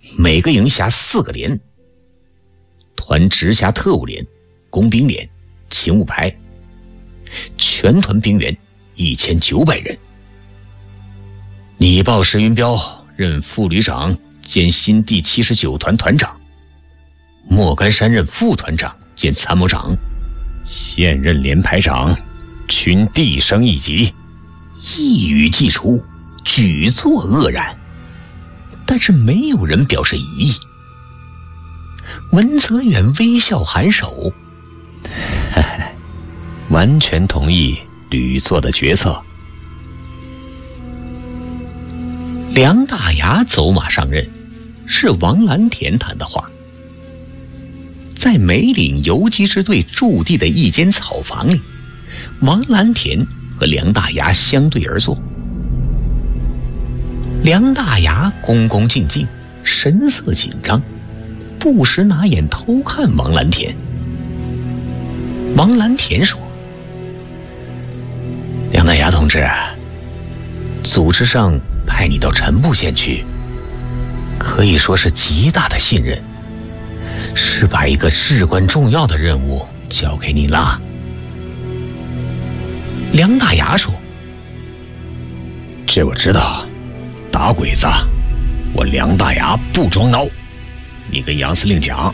每个营辖4个连，团直辖特务连、工兵连、勤务排，全团兵员1900人。拟报石云彪任副旅长兼新第79团团长，莫干山任副团长兼参谋长，现任连排长，均递升一级。一语既出，举座愕然，但是没有人表示异议。文泽远微笑颔首，完全同意吕作的决策。梁大牙走马上任，是王蓝田谈的话。在梅岭游击支队驻地的一间草房里，王蓝田和梁大牙相对而坐。梁大牙恭恭敬敬，神色紧张，不时拿眼偷看王蓝田。王蓝田说：“梁大牙同志，组织上派你到陈部县去，可以说是极大的信任，是把一个至关重要的任务交给你了。”梁大牙说：“这我知道，打鬼子，我梁大牙不装孬。你跟杨司令讲，